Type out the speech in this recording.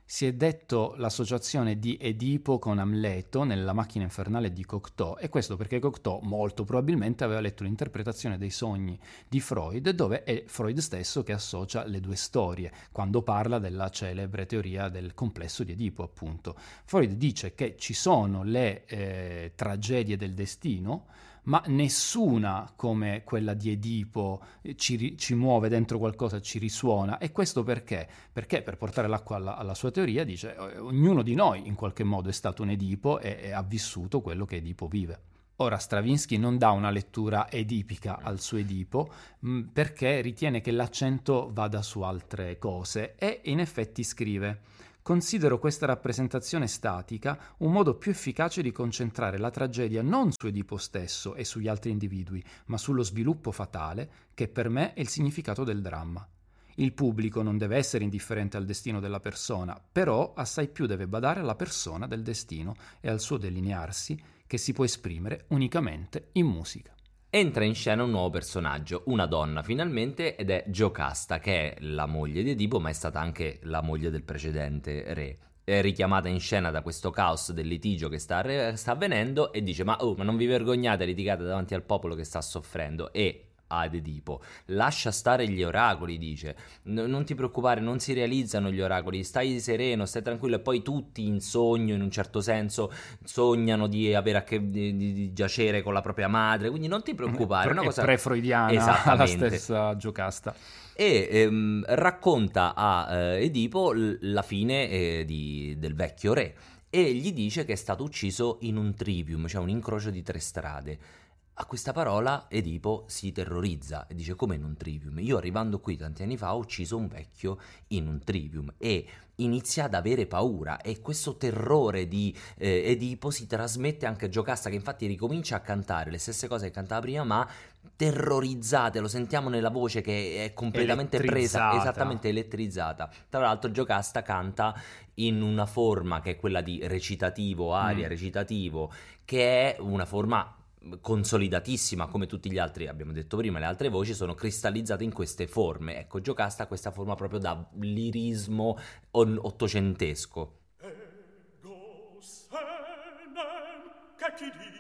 Si è detto l'associazione di Edipo con Amleto nella macchina infernale di Cocteau, e questo perché Cocteau molto probabilmente aveva letto l'interpretazione dei sogni di Freud, dove è Freud stesso che associa le due storie, quando parla della celebre teoria del complesso di Edipo, appunto. Freud dice che ci sono le tragedie del destino, ma nessuna come quella di Edipo ci muove dentro qualcosa, ci risuona. E questo perché? Perché, per portare l'acqua alla sua teoria, dice ognuno di noi in qualche modo è stato un Edipo e ha vissuto quello che Edipo vive. Ora, Stravinsky non dà una lettura edipica al suo Edipo perché ritiene che l'accento vada su altre cose, e in effetti scrive: considero questa rappresentazione statica un modo più efficace di concentrare la tragedia non su Edipo stesso e sugli altri individui, ma sullo sviluppo fatale, che per me è il significato del dramma. Il pubblico non deve essere indifferente al destino della persona, però assai più deve badare alla persona del destino e al suo delinearsi, che si può esprimere unicamente in musica. Entra in scena un nuovo personaggio, una donna finalmente, ed è Giocasta, che è la moglie di Edipo, ma è stata anche la moglie del precedente re. È richiamata in scena da questo caos del litigio che sta avvenendo, e dice: ma non vi vergognate, litigate davanti al popolo che sta soffrendo? E ad Edipo: lascia stare gli oracoli, dice, non ti preoccupare, non si realizzano gli oracoli, stai sereno, stai tranquillo. E poi tutti in sogno, in un certo senso, sognano di avere di giacere con la propria madre, quindi non ti preoccupare, è una cosa pre-freudiana la stessa Giocasta. E racconta a Edipo la fine del vecchio re, e gli dice che è stato ucciso in un trivium, cioè un incrocio di 3 strade. A questa parola Edipo si terrorizza e dice: come in un trivium? Io, arrivando qui tanti anni fa, ho ucciso un vecchio in un trivium. E inizia ad avere paura, e questo terrore di Edipo si trasmette anche a Giocasta, che infatti ricomincia a cantare le stesse cose che cantava prima, ma terrorizzate. Lo sentiamo nella voce che è completamente presa, esattamente elettrizzata. Tra l'altro Giocasta canta in una forma che è quella di recitativo, aria, recitativo, che è una forma consolidatissima, come tutti gli altri, abbiamo detto prima, le altre voci sono cristallizzate in queste forme. Ecco, Giocasta ha questa forma proprio da lirismo ottocentesco. Ego senem, che ti